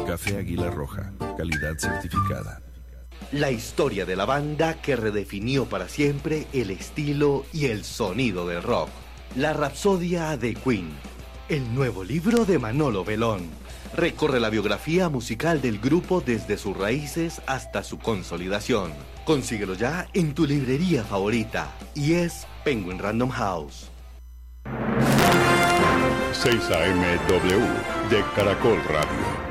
Café Águila Roja, calidad certificada. La historia de la banda que redefinió para siempre el estilo y el sonido del rock. La Rapsodia de Queen. El nuevo libro de Manolo Belón. Recorre la biografía musical del grupo desde sus raíces hasta su consolidación. Consíguelo ya en tu librería favorita. Y es Penguin Random House. 6 AM-W de Caracol Radio.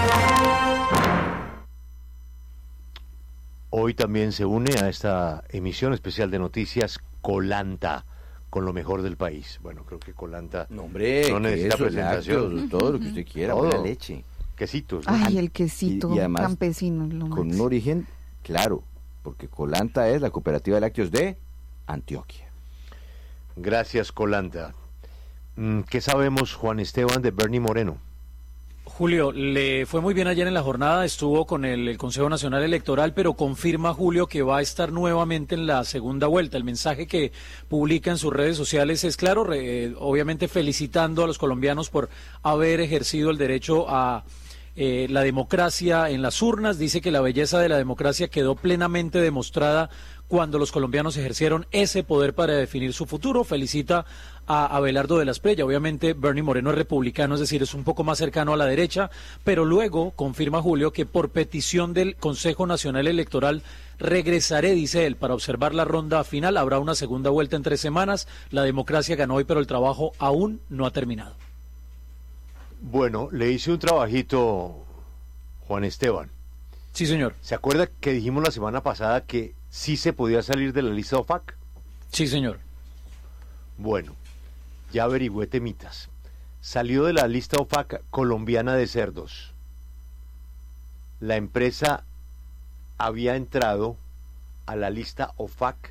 Hoy también se une a esta emisión especial de noticias Colanta, con lo mejor del país. Bueno, creo que Colanta no necesita presentación. Lácteos, todo lo que usted quiera, buena leche. Quesitos, ¿no? Ay, el quesito y además, campesino. Con un origen claro, porque Colanta es la cooperativa de lácteos de Antioquia. Gracias, Colanta. ¿Qué sabemos, Juan Esteban, de Bernie Moreno? Julio, le fue muy bien ayer en la jornada, estuvo con el Consejo Nacional Electoral, pero confirma, Julio, que va a estar nuevamente en la segunda vuelta. El mensaje que publica en sus redes sociales es claro, obviamente felicitando a los colombianos por haber ejercido el derecho a la democracia en las urnas. Dice que la belleza de la democracia quedó plenamente demostrada cuando los colombianos ejercieron ese poder para definir su futuro. Felicita a Abelardo de la Espriella. Obviamente Bernie Moreno es republicano, es decir, es un poco más cercano a la derecha, pero luego confirma, Julio, que por petición del Consejo Nacional Electoral regresaré, dice él, para observar la ronda final. Habrá una segunda vuelta en 3 semanas. La democracia ganó hoy, pero el trabajo aún no ha terminado. Bueno, le hice un trabajito, Juan Esteban. Sí, señor. ¿Se acuerda que dijimos la semana pasada que sí se podía salir de la lista OFAC? Sí, señor. Bueno, ya averigüé temitas. Salió de la lista OFAC colombiana de cerdos. La empresa había entrado a la lista OFAC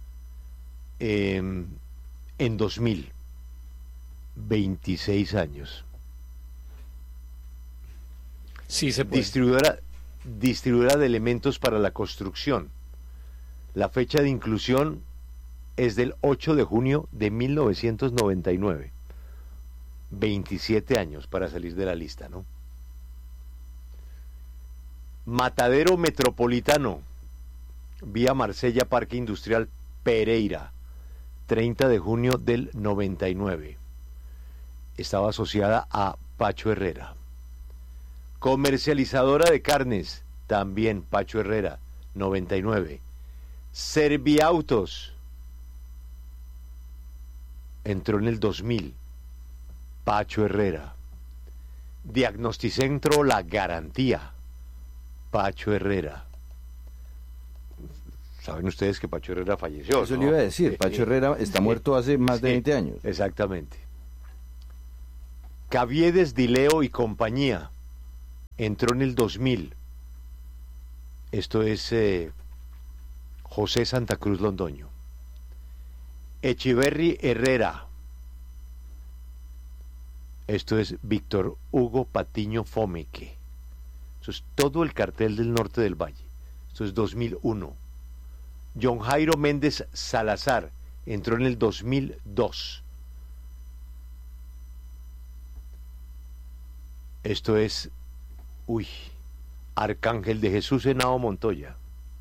en 2000. 26 años. Sí, se puede. Distribuidora de elementos para la construcción. La fecha de inclusión es del 8 de junio de 1999. 27 años para salir de la lista, ¿no? Matadero Metropolitano, vía Marsella Parque Industrial Pereira, 30 de junio del 99. Estaba asociada a Pacho Herrera. Comercializadora de carnes, también Pacho Herrera, 99. Serviautos, entró en el 2000, Pacho Herrera. Diagnosticentro La Garantía, Pacho Herrera. Saben ustedes que Pacho Herrera falleció, Eso ¿no? le iba a decir, Pacho Herrera está muerto hace más de 20 años. Exactamente. Caviedes, Dileo y compañía, entró en el 2000. Esto es José Santa Cruz Londoño. Echeverry Herrera, esto es Víctor Hugo Patiño Fomeque. Eso es todo el cartel del norte del Valle. Esto es 2001. John Jairo Méndez Salazar entró en el 2002. Esto es Arcángel de Jesús Henao Montoya.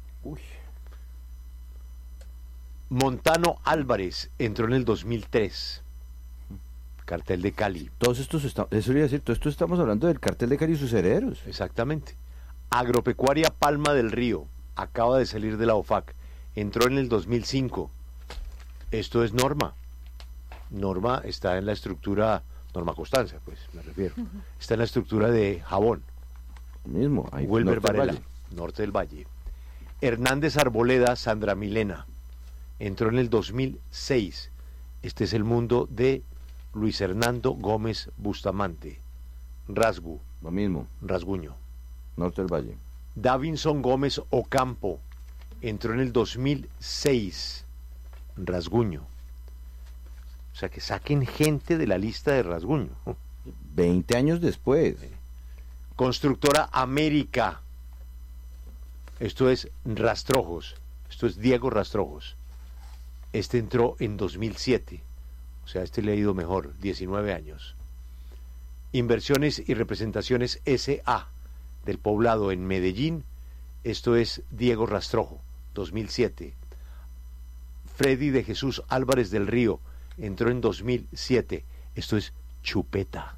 Montano Álvarez entró en el 2003. Cartel de Cali. Todos estos, eso le iba a decir, todo esto estamos hablando del cartel de Cali y sus herederos. Exactamente. Agropecuaria Palma del Río, acaba de salir de la OFAC, entró en el 2005. Esto es Norma. Norma está en la estructura, Norma Constanza, pues me refiero. Está en la estructura de Jabón. Mismo, ahí Wilber norte del Varela, Valle. norte del Valle. Hernández Arboleda, Sandra Milena, entró en el 2006. Este es el mundo de Luis Hernando Gómez Bustamante. Rasgu. Lo mismo. Rasguño. Norte del Valle. Davinson Gómez Ocampo, entró en el 2006. Rasguño. O sea, que saquen gente de la lista de Rasguño. 20 años después. Constructora América. Esto es Rastrojos. Esto es Diego Rastrojos. Este entró en 2007. O sea, este le ha ido mejor. 19 años. Inversiones y Representaciones S.A. del Poblado en Medellín, esto es Diego Rastrojo, 2007. Freddy de Jesús Álvarez del Río entró en 2007, esto es Chupeta.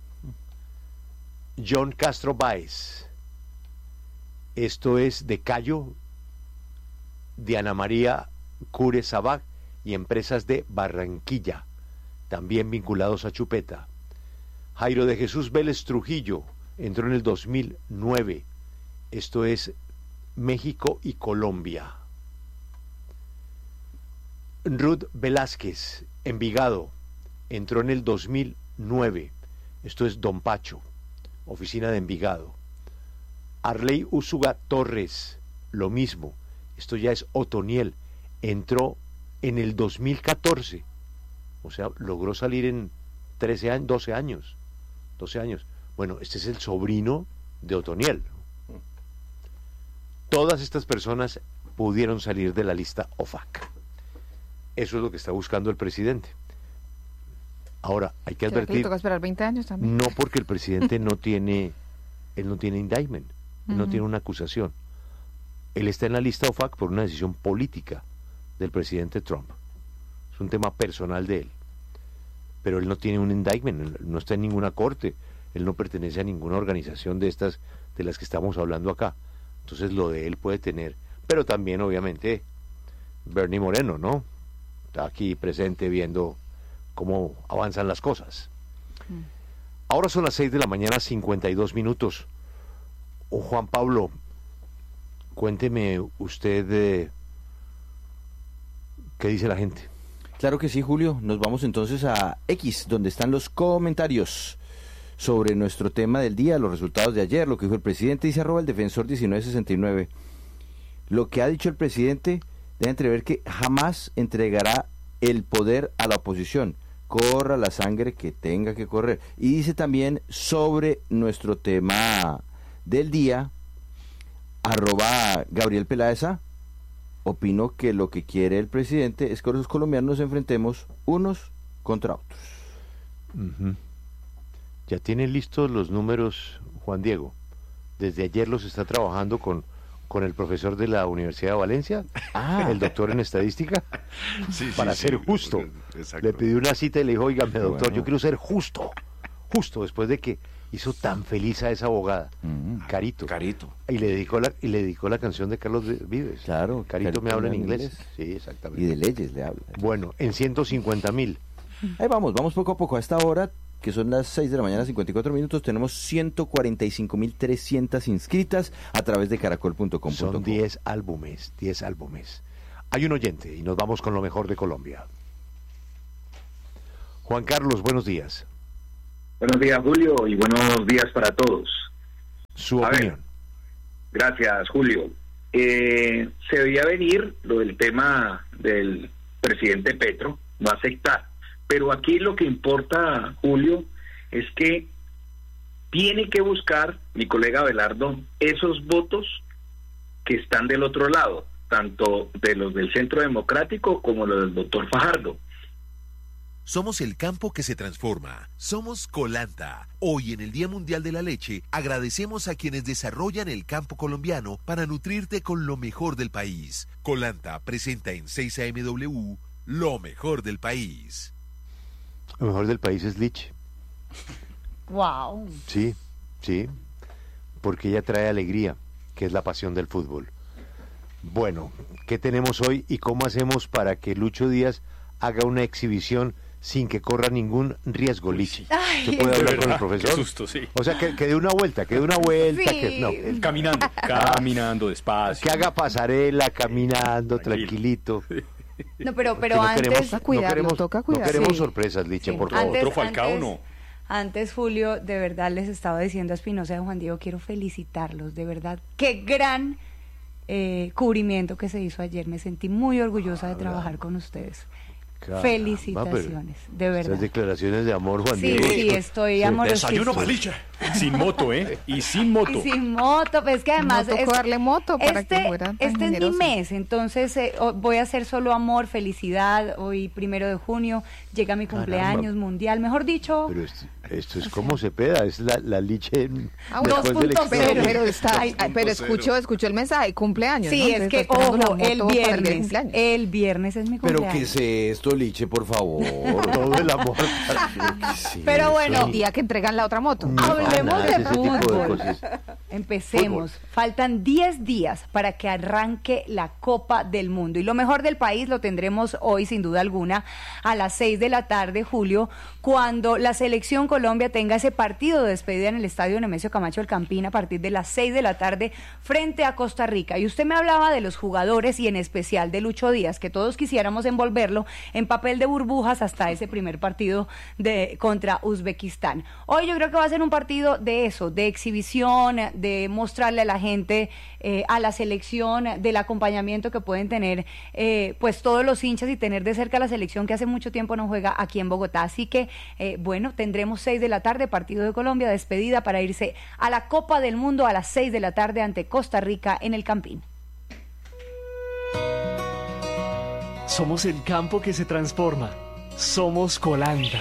John Castro Báez, esto es de Cayo, de Ana María Cure Sabac y empresas de Barranquilla, también vinculados a Chupeta. Jairo de Jesús Vélez Trujillo entró en el 2009, esto es México y Colombia. Ruth Velázquez, Envigado, entró en el 2009, esto es Don Pacho, oficina de Envigado. Arley Úsuga Torres, lo mismo, esto ya es Otoniel, entró en el 2014, o sea, logró salir en 13 años, 12 años. Bueno, este es el sobrino de Otoniel. Todas estas personas pudieron salir de la lista OFAC. Eso es lo que está buscando el presidente. Ahora, hay que advertir... ¿Que toca esperar 20 años también? No, porque el presidente no tiene indictment, no tiene una acusación. Él está en la lista OFAC por una decisión política del presidente Trump. Es un tema personal de él. Pero él no tiene un indictment, no está en ninguna corte, él no pertenece a ninguna organización de estas de las que estamos hablando acá. Entonces lo de él puede tener, pero también obviamente Bernie Moreno, ¿no? Está aquí presente viendo cómo avanzan las cosas. Ahora son las 6 de la mañana, 52 minutos. Juan Pablo, cuénteme usted qué dice la gente. Claro que sí, Julio. Nos vamos entonces a X, donde están los comentarios sobre nuestro tema del día, los resultados de ayer, lo que dijo el presidente. Dice @ el defensor 1969. Lo que ha dicho el presidente deja entrever que jamás entregará el poder a la oposición. Corra la sangre que tenga que correr. Y dice también sobre nuestro tema del día, @ Gabriel Peláez A. Opino que lo que quiere el presidente es que los colombianos nos enfrentemos unos contra otros. Ya tienen listos los números, Juan Diego. Desde ayer los está trabajando con el profesor de la Universidad de Valencia, el doctor en estadística, para ser justo. Exacto. Le pidió una cita y le dijo, óigame, doctor, bueno. yo quiero ser justo, después de que hizo tan feliz a esa abogada, Carito. Y le dedicó la canción de Carlos Vives. Claro. Carito me habla en inglés. Sí, exactamente. Y de leyes le habla. Bueno, en 150,000. Ahí vamos poco a poco. A esta hora, que son las 6 de la mañana, 54 minutos, tenemos 145.300 inscritas a través de caracol.com. Son 10 álbumes. Hay un oyente y nos vamos con lo mejor de Colombia. Juan Carlos, buenos días. Buenos días, Julio, y buenos días para todos. Su opinión. Gracias, Julio. Se veía venir lo del tema del presidente Petro, no aceptar. Pero aquí lo que importa, Julio, es que tiene que buscar, mi colega Abelardo, esos votos que están del otro lado, tanto de los del Centro Democrático como los del doctor Fajardo. Somos el campo que se transforma. Somos Colanta. Hoy, en el Día Mundial de la Leche, agradecemos a quienes desarrollan el campo colombiano para nutrirte con lo mejor del país. Colanta presenta en 6AMW lo mejor del país. Lo mejor del país es Lich. Wow. Sí, porque ella trae alegría, que es la pasión del fútbol. Bueno, ¿qué tenemos hoy y cómo hacemos para que Lucho Díaz haga una exhibición sin que corra ningún riesgo, Lichi? ¿Se puede hablar con el profesor? Qué susto, sí. O sea, que dé una vuelta, Sí. Caminando despacio. Que haga pasarela, caminando, tranquilito. No, pero Que no antes... queremos- Toca cuidarlo, toca cuidarlo. No queremos Sí. sorpresas, Lichi, Sí. por favor. Otro Falcao no. Antes, Julio, de verdad les estaba diciendo a Espinosa y a Juan Diego, quiero felicitarlos, de verdad. Qué gran cubrimiento que se hizo ayer. Me sentí muy orgullosa de trabajar con ustedes. Caramba, Felicitaciones, de verdad. Esas declaraciones de amor, Juan Sí, Diego. sí, estoy amorosísima. Desayuno para Liche. Sin moto, ¿eh? Y sin moto. Y sin moto, pues es que además No tocó darle moto para que fuera tan este es mi generoso. mes, entonces voy a hacer solo amor, felicidad. Hoy 1 de junio llega mi cumpleaños mundial, mejor dicho. Pero esto es como Cepeda, es la liche bueno, después del 2.0. extremo. Pero escuchó el mensaje, cumpleaños. Sí, ¿no? es Entonces, que, está esperando ojo, la el moto para día de viernes, cumpleaños. el viernes es mi Pero cumpleaños. ¿qué es esto, Liche, por favor? Todo el amor. Pero bueno, El día que entregan la otra moto. hablemos nada de ese tipo de fútbol. cosas. Empecemos. Faltan 10 días para que arranque la Copa del Mundo. Y lo mejor del país lo tendremos hoy, sin duda alguna, a las 6 de la tarde, Julio, cuando la Selección Colombia tenga ese partido de despedida en el Estadio Nemesio Camacho El Campín a partir de las 6 de la tarde frente a Costa Rica. Y usted me hablaba de los jugadores y en especial de Lucho Díaz, que todos quisiéramos envolverlo en papel de burbujas hasta ese primer partido contra Uzbekistán. Hoy yo creo que va a ser un partido de eso, de exhibición, de mostrarle a la gente, a la selección, del acompañamiento que pueden tener pues todos los hinchas y tener de cerca a la selección que hace mucho tiempo no juega aquí en Bogotá. Así que bueno, tendremos 6 de la tarde, partido de Colombia, despedida para irse a la Copa del Mundo a las 6 de la tarde ante Costa Rica en el Campín. Somos el campo que se transforma. Somos Colanta.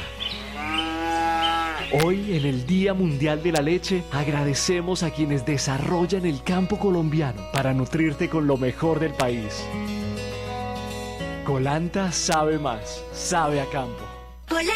Hoy, en el Día Mundial de la Leche, agradecemos a quienes desarrollan el campo colombiano para nutrirte con lo mejor del país. Colanta sabe más, sabe a campo.